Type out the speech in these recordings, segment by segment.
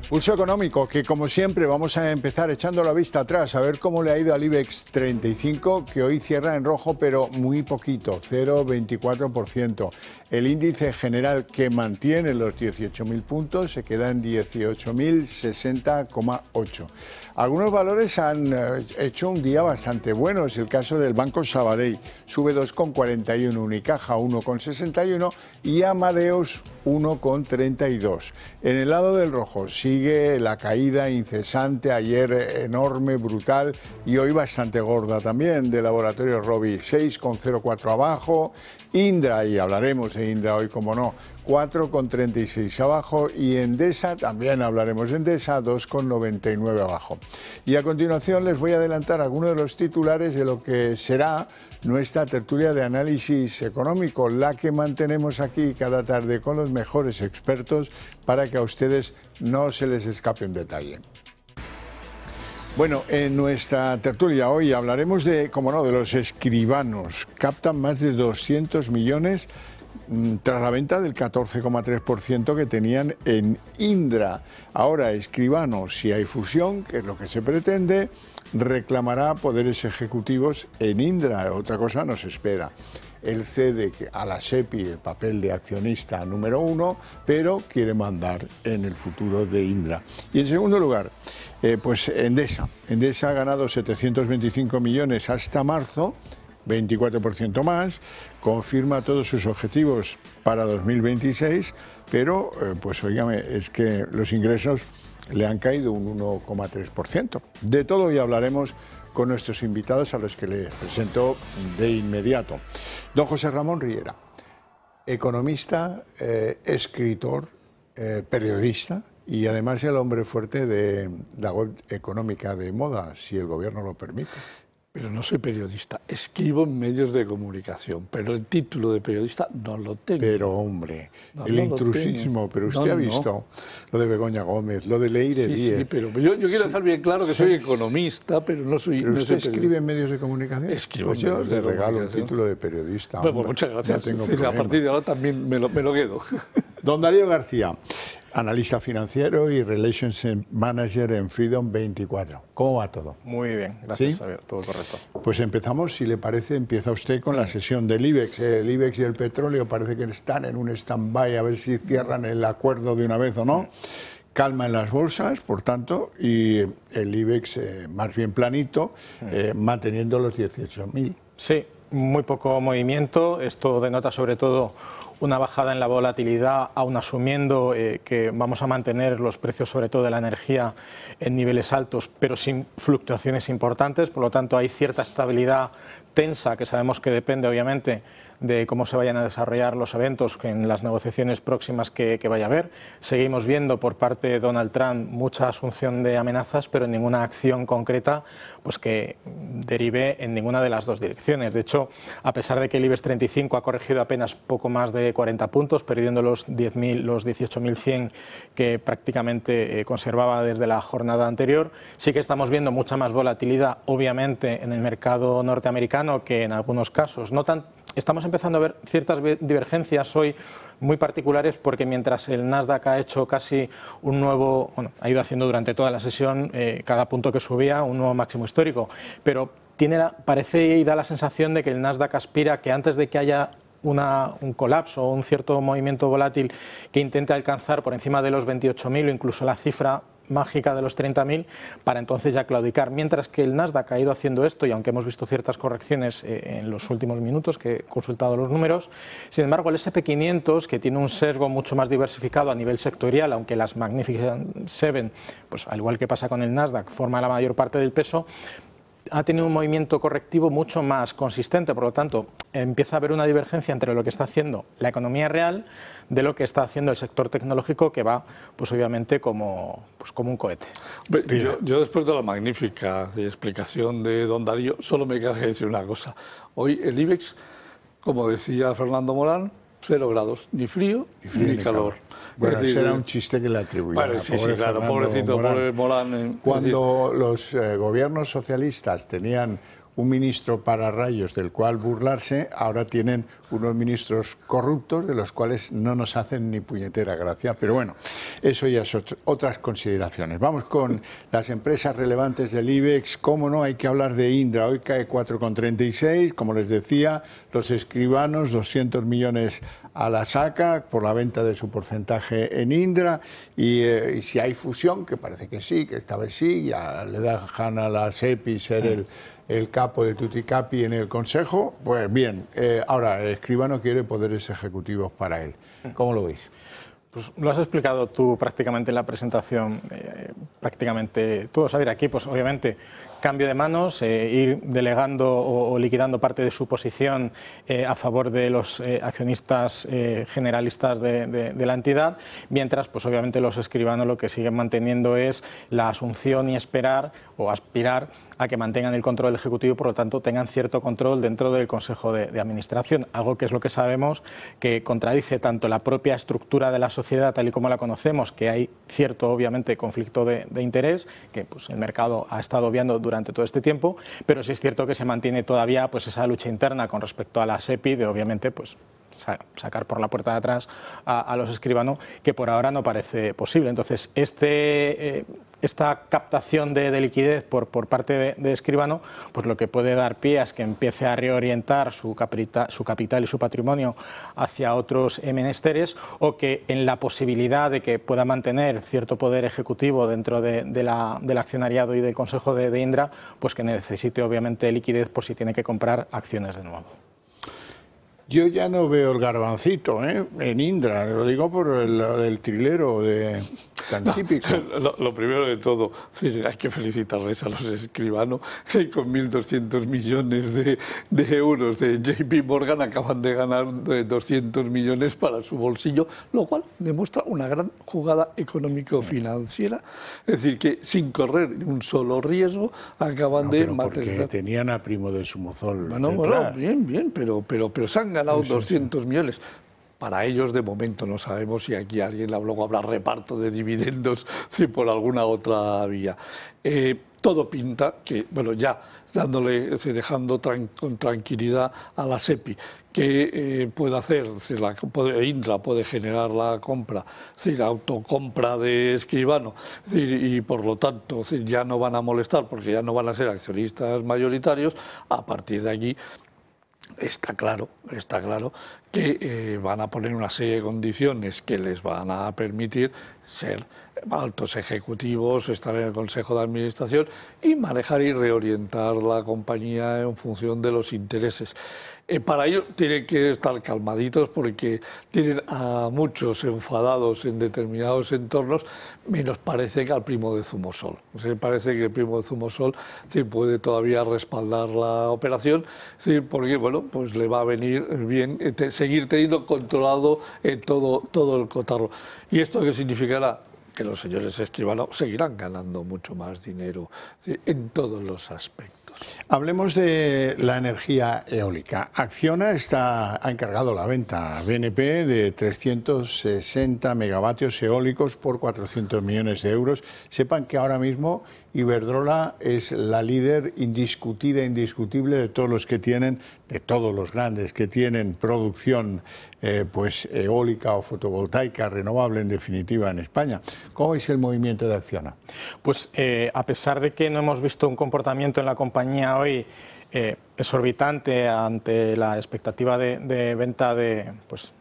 Pulso económico, que como siempre vamos a empezar echando la vista atrás, a ver cómo le ha ido al IBEX 35, que hoy cierra en rojo, pero muy poquito, 0,24%. El índice general, que mantiene los 18.000 puntos, se queda en 18.060,8. Algunos valores han hecho un día bastante bueno. Es el caso del Banco Sabadell, sube 2,41, Unicaja 1,61 y Amadeus 1,32. En el lado del rojo sigue la caída incesante, ayer enorme, brutal, y hoy bastante gorda también, de Laboratorios Robi, 6,04 abajo. Indra, y hablaremos de Indra hoy, como no, 4,36 abajo, y Endesa, también hablaremos de Endesa, 2,99 abajo. Y a continuación les voy a adelantar algunos de los titulares de lo que será nuestra tertulia de análisis económico, la que mantenemos aquí cada tarde con los mejores expertos para que a ustedes no se les escape un detalle. Bueno, en nuestra tertulia hoy hablaremos de, como no, de los escribanos. Captan más de 200 millones tras la venta del 14,3% que tenían en Indra. Ahora, Escribano, si hay fusión, que es lo que se pretende, reclamará poderes ejecutivos en Indra. Otra cosa nos espera. Él cede a la SEPI el papel de accionista número 1, pero quiere mandar en el futuro de Indra. Y en segundo lugar, pues Endesa. Endesa ha ganado 725 millones hasta marzo, 24% más, confirma todos sus objetivos para 2026, pero pues oígame, es que los ingresos le han caído un 1,3%. De todo ya hablaremos con nuestros invitados, a los que le presento de inmediato. Don José Ramón Riera, economista, escritor, periodista y además el hombre fuerte de la web económica de Moda, si el gobierno lo permite. Pero no soy periodista, escribo en medios de comunicación, pero el título de periodista no lo tengo. Pero hombre, el intrusismo, pero usted ha visto lo de Begoña Gómez, lo de Leire Díez. Sí, pero yo quiero dejar bien claro que soy economista, pero no soy... ¿Pero usted escribe en medios de comunicación? Escribo pues en medios de le regalo comunicación. Un título de periodista. Bueno, pues muchas gracias. No tengo Sí, a partir de ahora también me lo quedo. Don Darío García, analista financiero y Relationship Manager en Freedom 24. ¿Cómo va todo? Muy bien, gracias, ¿Sí? Javier, todo correcto. Pues empezamos, si le parece, empieza usted con la sesión del IBEX. El IBEX y el petróleo parece que están en un stand-by, a ver si cierran el acuerdo de una vez o no. Calma en las bolsas, por tanto, y el IBEX más bien planito, manteniendo los 18.000. Sí, muy poco movimiento. Esto denota sobre todo una bajada en la volatilidad, aun asumiendo que vamos a mantener los precios, sobre todo de la energía, en niveles altos, pero sin fluctuaciones importantes. Por lo tanto, hay cierta estabilidad tensa, que sabemos que depende, obviamente, de cómo se vayan a desarrollar los eventos en las negociaciones próximas que vaya a haber. Seguimos viendo por parte de Donald Trump mucha asunción de amenazas, pero ninguna acción concreta pues que derive en ninguna de las dos direcciones. De hecho, a pesar de que el IBEX 35 ha corregido apenas poco más de 40 puntos, perdiendo los 18.100 que prácticamente conservaba desde la jornada anterior, sí que estamos viendo mucha más volatilidad, obviamente, en el mercado norteamericano, que en algunos casos no tan. Estamos empezando a ver ciertas divergencias hoy muy particulares, porque mientras el Nasdaq ha hecho casi un nuevo, ha ido haciendo durante toda la sesión, cada punto que subía, un nuevo máximo histórico, pero parece y da la sensación de que el Nasdaq aspira a que antes de que haya un colapso o un cierto movimiento volátil que intente alcanzar por encima de los 28.000 o incluso la cifra mágica de los 30.000, para entonces ya claudicar. Mientras que el Nasdaq ha ido haciendo esto, y aunque hemos visto ciertas correcciones en los últimos minutos, que he consultado los números, sin embargo el SP500, que tiene un sesgo mucho más diversificado a nivel sectorial, aunque las Magnificent Seven, pues al igual que pasa con el Nasdaq, forma la mayor parte del peso, ha tenido un movimiento correctivo mucho más consistente. Por lo tanto, empieza a haber una divergencia entre lo que está haciendo la economía real de lo que está haciendo el sector tecnológico, que va, pues obviamente, como un cohete. Yo después de la magnífica explicación de don Darío, solo me queda decir una cosa. Hoy el IBEX, como decía Fernando Morán, 0 grados, ni frío ni calor. Bueno, ese era un chiste que le atribuían. Bueno, sí, claro, pobrecito, pobre Morán. Cuando los gobiernos socialistas tenían un ministro para rayos del cual burlarse, ahora tienen unos ministros corruptos de los cuales no nos hacen ni puñetera gracia. Pero bueno, eso ya son otras consideraciones. Vamos con las empresas relevantes del IBEX. Cómo no, hay que hablar de Indra. Hoy cae 4,36, como les decía, los escribanos 200 millones a la saca por la venta de su porcentaje en Indra, y si hay fusión, que parece que sí, que esta vez sí, ya le dejan a la SEPI ser el capo de Tuticapi en el Consejo, pues bien, ahora Escribano quiere poderes ejecutivos para él. ¿Cómo lo veis? Pues lo has explicado tú prácticamente en la presentación, prácticamente todo. A ver, aquí pues obviamente cambio de manos, ir delegando o liquidando parte de su posición a favor de los accionistas generalistas de la entidad, mientras pues obviamente los escribanos lo que siguen manteniendo es la asunción y esperar o aspirar a que mantengan el control ejecutivo y por lo tanto tengan cierto control dentro del Consejo de Administración, algo que es lo que sabemos que contradice tanto la propia estructura de la sociedad tal y como la conocemos, que hay cierto obviamente conflicto de interés, que pues el mercado ha estado obviando durante todo este tiempo, pero sí es cierto que se mantiene todavía pues esa lucha interna con respecto a la SEPI de obviamente pues sacar por la puerta de atrás a los escribanos, que por ahora no parece posible. Entonces, esta captación de liquidez por parte de escribano, pues lo que puede dar pie es que empiece a reorientar su capital y su patrimonio hacia otros menesteres, o que en la posibilidad de que pueda mantener cierto poder ejecutivo dentro del accionariado y del Consejo de Indra, pues que necesite obviamente liquidez por si tiene que comprar acciones de nuevo. Yo ya no veo el garbancito en Indra, lo digo por el trilero tan típico. Lo primero de todo, hay que felicitarles a los escribanos que con 1.200 millones de euros de JP Morgan acaban de ganar 200 millones para su bolsillo, lo cual demuestra una gran jugada económico-financiera. Es decir, que sin correr un solo riesgo acaban de materializar. Porque tenían a Primo de Zumozol bueno, bien, pero se han ganado 200 millones. Para ellos, de momento, no sabemos si aquí alguien luego habrá reparto de dividendos, si por alguna otra vía. Todo pinta que, bueno, ya dejando con tranquilidad a la SEPI, que puede hacer, Indra puede generar la compra, la autocompra de escribano, y por lo tanto ya no van a molestar porque ya no van a ser accionistas mayoritarios. A partir de aquí está claro que van a poner una serie de condiciones que les van a permitir ser altos ejecutivos, estar en el Consejo de Administración y manejar y reorientar la compañía en función de los intereses. Para ello tienen que estar calmaditos porque tienen a muchos enfadados en determinados entornos, menos parece que al Primo de Zumosol. Parece que el Primo de Zumosol puede todavía respaldar la operación, porque bueno, pues le va a venir bien seguir teniendo controlado todo el cotarro. ¿Y esto qué significará? Que los señores escribanos seguirán ganando mucho más dinero en todos los aspectos. Hablemos de la energía eólica. Acciona ha encargado la venta a BNP de 360 megavatios eólicos por 400 millones de euros. Sepan que ahora mismo Iberdrola es la líder indiscutida, indiscutible de todos los grandes que tienen producción pues eólica o fotovoltaica renovable, en definitiva, en España. ¿Cómo es el movimiento de Acciona? Pues a pesar de que no hemos visto un comportamiento en la compañía hoy exorbitante ante la expectativa de venta de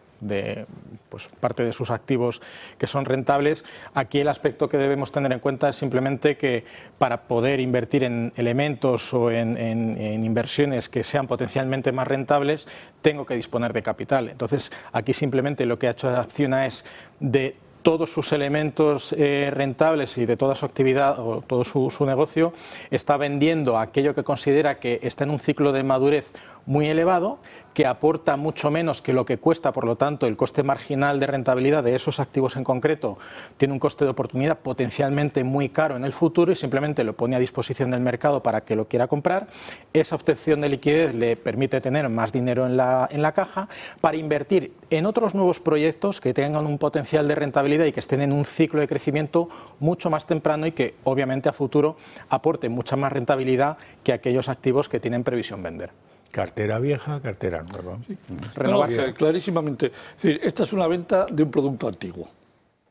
parte de sus activos que son rentables, aquí el aspecto que debemos tener en cuenta es simplemente que para poder invertir en elementos o en inversiones que sean potencialmente más rentables, tengo que disponer de capital. Entonces, aquí simplemente lo que ha hecho Acciona es de todos sus elementos rentables y de toda su actividad o todo su negocio, está vendiendo aquello que considera que está en un ciclo de madurez muy elevado, que aporta mucho menos que lo que cuesta, por lo tanto el coste marginal de rentabilidad de esos activos en concreto tiene un coste de oportunidad potencialmente muy caro en el futuro y simplemente lo pone a disposición del mercado para que lo quiera comprar. Esa obtención de liquidez le permite tener más dinero en la caja para invertir en otros nuevos proyectos que tengan un potencial de rentabilidad y que estén en un ciclo de crecimiento mucho más temprano y que obviamente a futuro aporten mucha más rentabilidad que aquellos activos que tienen previsión vender. Cartera vieja, cartera nueva. Sí. Renovarse. Clarísimamente. Es decir, esta es una venta de un producto antiguo.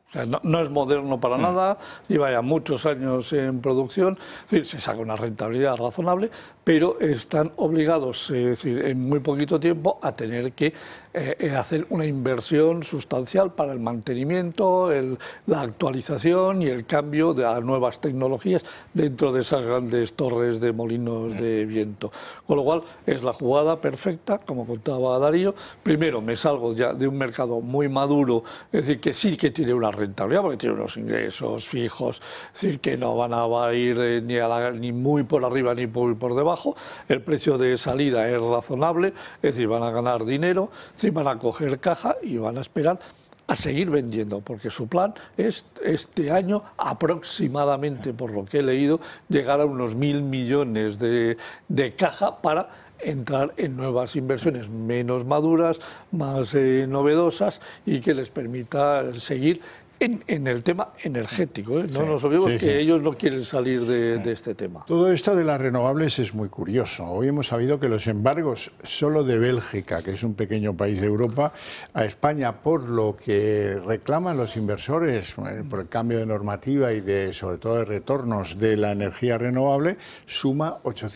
O sea, no es moderno para nada, lleva ya muchos años en producción, es decir, se saca una rentabilidad razonable, pero están obligados, es decir, en muy poquito tiempo a tener que hacer una inversión sustancial para el mantenimiento, la actualización y el cambio de a nuevas tecnologías dentro de esas grandes torres de molinos de viento. Con lo cual es la jugada perfecta, como contaba Darío. Primero me salgo ya de un mercado muy maduro, es decir, que sí que tiene una rentabilidad, porque tiene unos ingresos fijos, es decir, que no van a ir ni muy por arriba ni muy por debajo. El precio de salida es razonable, es decir, van a ganar dinero, van a coger caja y van a esperar a seguir vendiendo, porque su plan es este año aproximadamente, por lo que he leído, llegar a unos 1.000 millones de caja para entrar en nuevas inversiones menos maduras, más novedosas y que les permita seguir en el tema energético. No nos olvidemos que ellos no quieren salir de este tema. Todo esto de las renovables es muy curioso. Hoy hemos sabido que los embargos solo de Bélgica, que es un pequeño país de Europa, a España, por lo que reclaman los inversores, por el cambio de normativa y sobre todo de retornos de la energía renovable, suma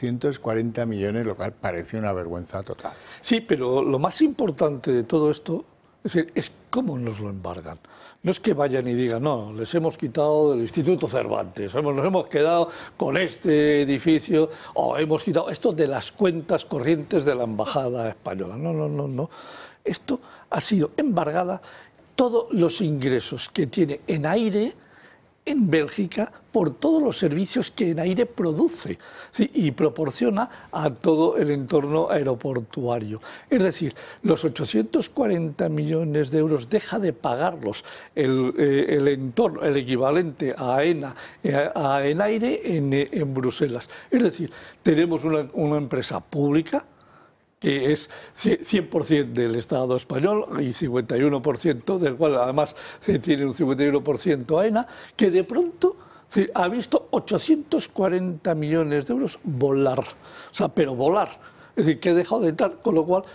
840 millones, lo cual parece una vergüenza total. Sí, pero lo más importante de todo esto es cómo nos lo embargan. No es que vayan y digan, no, les hemos quitado del Instituto Cervantes, nos hemos quedado con este edificio, o hemos quitado esto de las cuentas corrientes de la Embajada Española. No. Esto ha sido embargada todos los ingresos que tiene Enaire en Bélgica por todos los servicios que Enaire produce y proporciona a todo el entorno aeroportuario. Es decir, los 840 millones de euros deja de pagarlos el entorno, el equivalente a AENA, a Enaire en Bruselas. Es decir, tenemos una empresa pública que es 100% del Estado español y 51% del cual además se tiene un 51% AENA, que de pronto ha visto 840 millones de euros volar, o sea, pero volar, es decir, que ha dejado de entrar, con lo cual,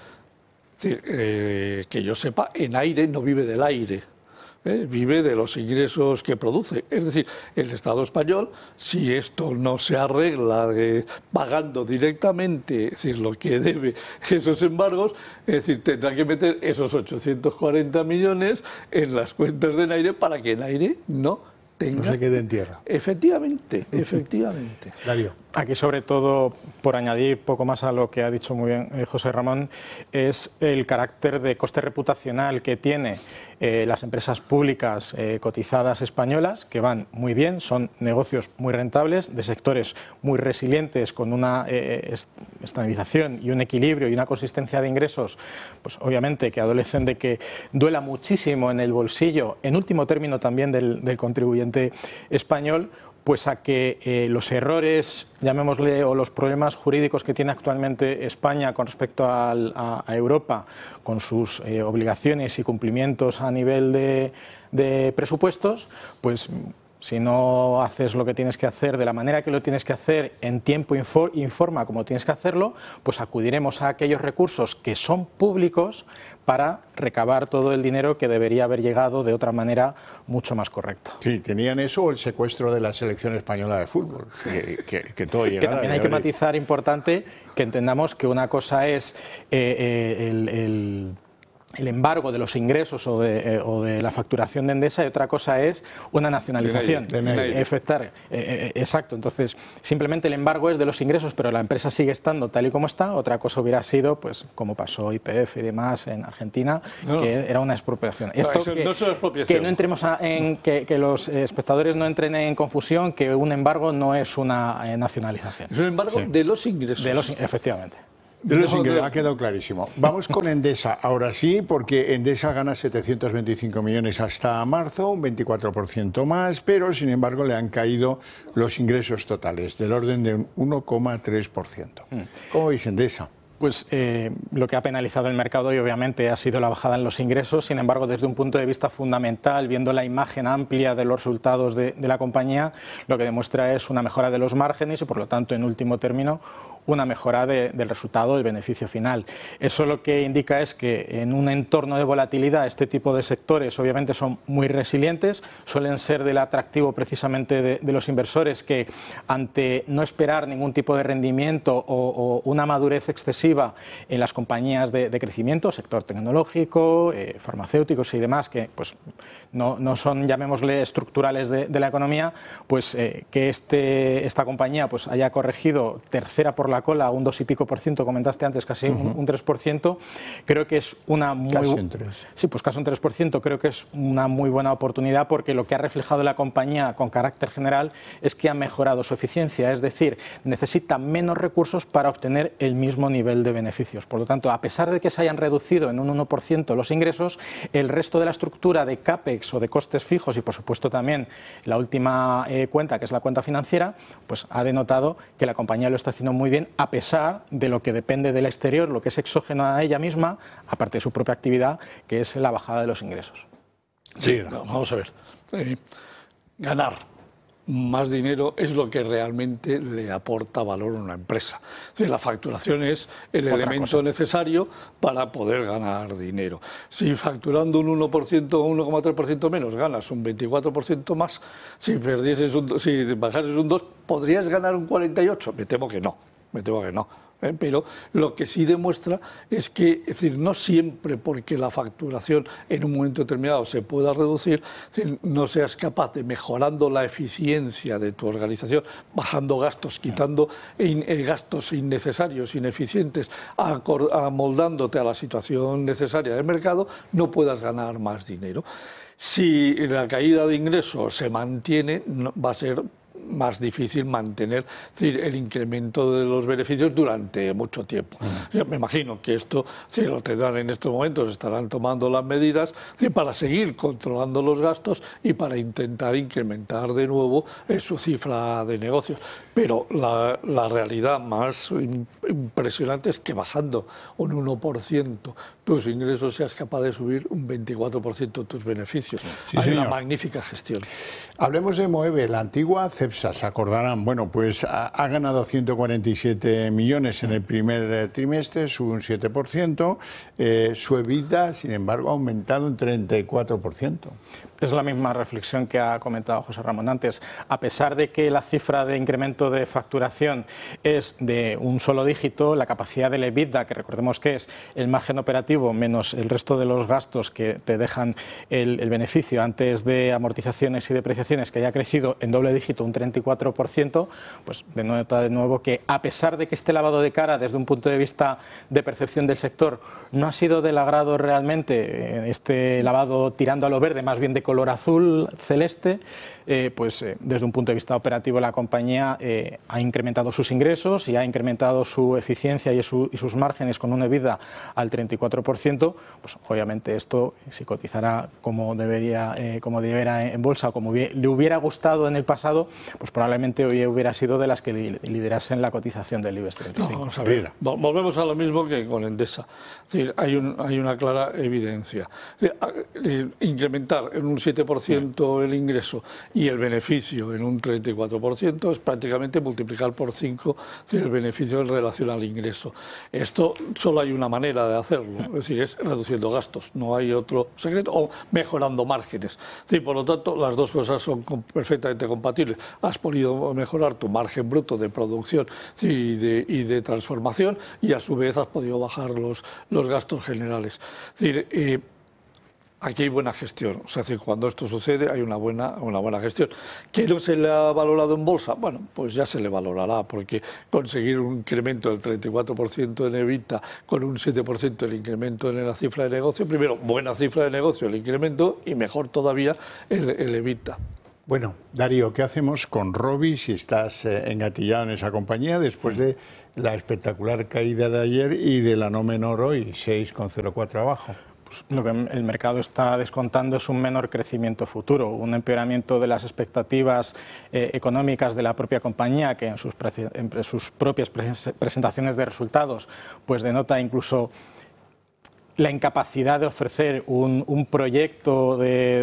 que yo sepa, Enaire no vive del aire. Vive de los ingresos que produce. Es decir, el Estado español, si esto no se arregla pagando directamente, es decir, lo que debe esos embargos, es decir, tendrá que meter esos 840 millones en las cuentas de Enaire para que Enaire no se quede en tierra. Efectivamente. Darío. Aquí, sobre todo, por añadir poco más a lo que ha dicho muy bien José Ramón, es el carácter de coste reputacional que tiene las empresas públicas cotizadas españolas, que van muy bien, son negocios muy rentables, de sectores muy resilientes, con una estabilización y un equilibrio y una consistencia de ingresos, pues obviamente que adolecen de que duela muchísimo en el bolsillo, en último término también del contribuyente español, pues a que los errores, llamémosle, o los problemas jurídicos que tiene actualmente España con respecto a Europa, con sus obligaciones y cumplimientos a nivel de presupuestos, pues si no haces lo que tienes que hacer de la manera que lo tienes que hacer, en tiempo y forma como tienes que hacerlo, pues acudiremos a aquellos recursos que son públicos para recabar todo el dinero que debería haber llegado de otra manera mucho más correcta. Sí, tenían eso o el secuestro de la selección española de fútbol, que todo llegaba. Que también hay que matizar, importante, que entendamos que una cosa es el embargo de los ingresos o de la facturación de Endesa, y otra cosa es una nacionalización. Exacto. Entonces, simplemente el embargo es de los ingresos, pero la empresa sigue estando tal y como está. Otra cosa hubiera sido, pues, como pasó YPF y demás en Argentina, que era una expropiación. Que no entremos que los espectadores no entren en confusión, que un embargo no es una nacionalización. Es un embargo de los ingresos. Efectivamente. Ha quedado clarísimo. Vamos con Endesa, ahora sí, porque Endesa gana 725 millones hasta marzo, un 24% más, pero sin embargo le han caído los ingresos totales, del orden de un 1,3%. ¿Cómo veis Endesa? Pues lo que ha penalizado el mercado y obviamente ha sido la bajada en los ingresos. Sin embargo, desde un punto de vista fundamental, viendo la imagen amplia de los resultados de la compañía, lo que demuestra es una mejora de los márgenes y, por lo tanto, en último término, una mejora del resultado del beneficio final. Eso lo que indica es que en un entorno de volatilidad este tipo de sectores obviamente son muy resilientes, suelen ser del atractivo precisamente de los inversores que ante no esperar ningún tipo de rendimiento o una madurez excesiva en las compañías de crecimiento, sector tecnológico, farmacéuticos y demás, que pues no son, llamémosle, estructurales de la economía, pues que esta compañía pues haya corregido tercera por la cola, un 2 y pico %, comentaste antes, casi un 3%, creo que es una muy... Casi un 3%. Sí, pues casi un 3%, creo que es una muy buena oportunidad porque lo que ha reflejado la compañía con carácter general es que ha mejorado su eficiencia, es decir, necesita menos recursos para obtener el mismo nivel de beneficios. Por lo tanto, a pesar de que se hayan reducido en un 1% los ingresos, el resto de la estructura de CAPEX o de costes fijos y, por supuesto, también la última cuenta, que es la cuenta financiera, pues ha denotado que la compañía lo está haciendo muy bien a pesar de lo que depende del exterior, lo que es exógeno a ella misma, aparte de su propia actividad, que es la bajada de los ingresos. Sí, vamos a ver. Ganar más dinero es lo que realmente le aporta valor a una empresa. Es decir, la facturación es el elemento necesario para poder ganar dinero. Si facturando un 1% o 1,3% menos ganas un 24% más, si bajases un 2%, ¿podrías ganar un 48%? Me temo que no. Pero lo que sí demuestra es que, es decir, no siempre porque la facturación en un momento determinado se pueda reducir, es decir, no seas capaz de, mejorando la eficiencia de tu organización, bajando gastos, quitando gastos innecesarios, ineficientes, amoldándote a la situación necesaria del mercado, no puedas ganar más dinero. Si la caída de ingresos se mantiene, va a ser más difícil mantener, es decir, el incremento de los beneficios durante mucho tiempo. Yo me imagino que esto, si lo tendrán en estos momentos, estarán tomando las medidas, es decir, para seguir controlando los gastos y para intentar incrementar de nuevo su cifra de negocios. Pero la realidad más impresionante es que bajando un 1% tus ingresos seas capaz de subir un 24% tus beneficios. Sí, Hay señor. una magnífica gestión. Hablemos de Moeve, la antigua Cepsa, se acordarán. Bueno, pues ha ganado 147 millones en el primer trimestre, sube un 7%. Su EBITDA, sin embargo, ha aumentado un 34%. Es la misma reflexión que ha comentado José Ramón antes. A pesar de que la cifra de incremento de facturación es de un solo dígito, la capacidad del EBITDA, que recordemos que es el margen operativo menos el resto de los gastos que te dejan el beneficio antes de amortizaciones y depreciaciones, que haya crecido en doble dígito, un 34%, pues denota de nuevo que a pesar de que este lavado de cara desde un punto de vista de percepción del sector no ha sido del agrado realmente, este lavado tirando a lo verde, más bien de color azul celeste, desde un punto de vista operativo la compañía ha incrementado sus ingresos y ha incrementado su eficiencia y sus márgenes con una EBITDA al 34%, pues obviamente esto, si cotizara como debería en bolsa o como le hubiera gustado en el pasado, pues probablemente hoy hubiera sido de las que liderasen la cotización del IBEX 35. No, vamos a ver, volvemos a lo mismo que con Endesa. Es decir, hay una clara evidencia. Es decir, incrementar en un 7% el ingreso y el beneficio en un 34% es prácticamente multiplicar por 5 el beneficio en relación al ingreso. Esto solo hay una manera de hacerlo, es decir, es reduciendo gastos, no hay otro secreto, o mejorando márgenes. Es decir, por lo tanto, las dos cosas son perfectamente compatibles. Has podido mejorar tu margen bruto de producción y de transformación y a su vez has podido bajar los gastos generales. Es decir, aquí hay buena gestión, o sea, cuando esto sucede hay una buena gestión. ¿Que no se le ha valorado en bolsa? Bueno, pues ya se le valorará, porque conseguir un incremento del 34% en EBITDA con un 7% el incremento en la cifra de negocio, primero, buena cifra de negocio el incremento y mejor todavía el EBITDA. Bueno, Darío, ¿qué hacemos con Robi si estás engatillado en esa compañía después de la espectacular caída de ayer y de la no menor hoy, 6,04 abajo? Pues lo que el mercado está descontando es un menor crecimiento futuro, un empeoramiento de las expectativas económicas de la propia compañía, que en sus propias presentaciones de resultados pues denota incluso la incapacidad de ofrecer un proyecto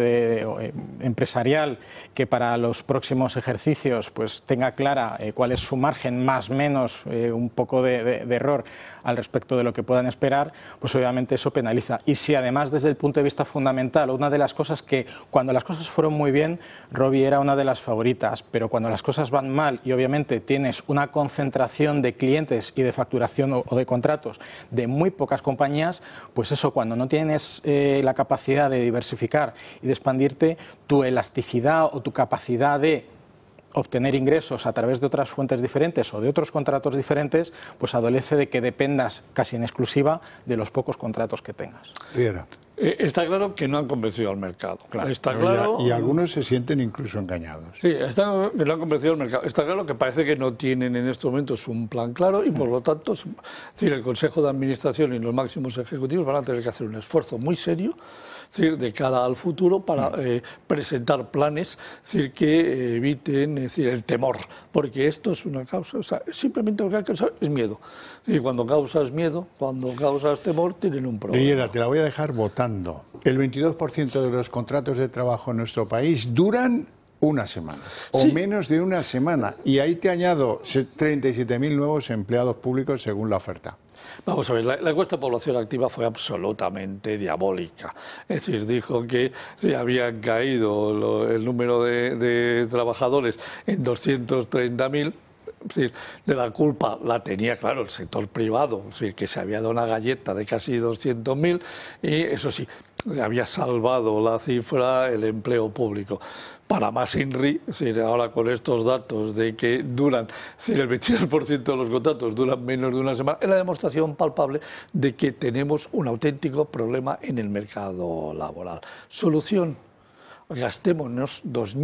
empresarial que para los próximos ejercicios pues tenga clara cuál es su margen, más o menos un poco de error al respecto de lo que puedan esperar, pues obviamente eso penaliza. Y si además desde el punto de vista fundamental, una de las cosas que cuando las cosas fueron muy bien, Robi era una de las favoritas, pero cuando las cosas van mal y obviamente tienes una concentración de clientes y de facturación o de contratos de muy pocas compañías, pues eso, cuando no tienes la capacidad de diversificar y de expandirte, tu elasticidad o tu capacidad de obtener ingresos a través de otras fuentes diferentes o de otros contratos diferentes, pues adolece de que dependas casi en exclusiva de los pocos contratos que tengas. Riera. Está claro que no han convencido al mercado. Claro. Está claro, y algunos se sienten incluso engañados. Sí, está claro que no han convencido al mercado. Está claro que parece que no tienen en estos momentos un plan claro y por lo tanto, es decir, el Consejo de Administración y los máximos ejecutivos van a tener que hacer un esfuerzo muy serio, es decir, de cara al futuro para presentar planes, es decir, que eviten, es decir, el temor, porque esto es una causa, o sea, simplemente lo que ha causado es miedo. Y cuando causas miedo, cuando causas temor, tienen un problema. Riera, te la voy a dejar votando. El 22% de los contratos de trabajo en nuestro país duran una semana o menos de una semana. Y ahí te añado 37.000 nuevos empleados públicos según la oferta. Vamos a ver, la encuesta de población activa fue absolutamente diabólica. Es decir, dijo que se habían caído el número de trabajadores en 230.000. Es decir, de la culpa la tenía, claro, el sector privado, es decir, que se había dado una galleta de casi 200.000 y eso sí, había salvado la cifra el empleo público. Para más INRI, es decir, ahora con estos datos de que duran, es decir, el 22% de los contratos duran menos de una semana, es la demostración palpable de que tenemos un auténtico problema en el mercado laboral. Solución: gastémonos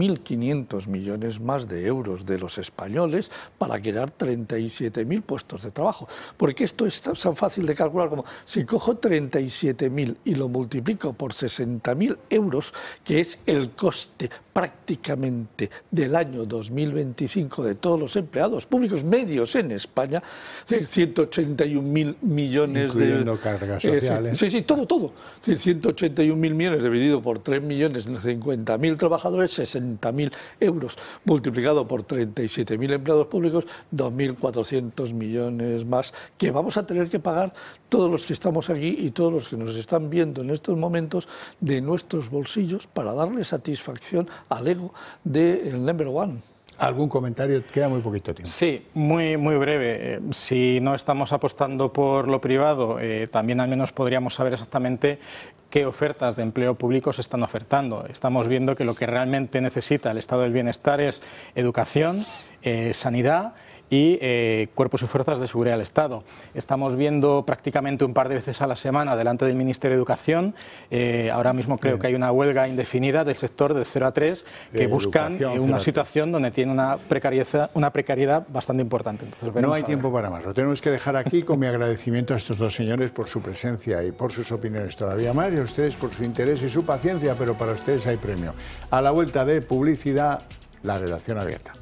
2.500 millones más de euros de los españoles para crear 37.000 puestos de trabajo. Porque esto es tan fácil de calcular como si cojo 37.000 y lo multiplico por 60.000 euros, que es el coste prácticamente del año 2025 de todos los empleados públicos medios en España, 181.000 millones incluyendo cargas sociales. Sí, todo. 181.000 millones dividido por 3.050.000 trabajadores, 60.000 euros, multiplicado por 37.000 empleados públicos, 2.400 millones más, que vamos a tener que pagar todos los que estamos aquí y todos los que nos están viendo en estos momentos de nuestros bolsillos para darle satisfacción al ego del number one. ¿Algún comentario? Queda muy poquito tiempo. Sí, muy breve. Si no estamos apostando por lo privado, también al menos podríamos saber exactamente qué ofertas de empleo público se están ofertando. Estamos viendo que lo que realmente necesita el estado del bienestar es educación, sanidad y cuerpos y fuerzas de seguridad del Estado. Estamos viendo prácticamente un par de veces a la semana delante del Ministerio de Educación, ahora mismo creo que hay una huelga indefinida del sector de 0 a 3 que buscan una situación donde tiene una precariedad bastante importante. Entonces, no hay tiempo para más, lo tenemos que dejar aquí con mi agradecimiento a estos dos señores por su presencia y por sus opiniones todavía más, y a ustedes por su interés y su paciencia, pero para ustedes hay premio. A la vuelta de publicidad, la redacción abierta.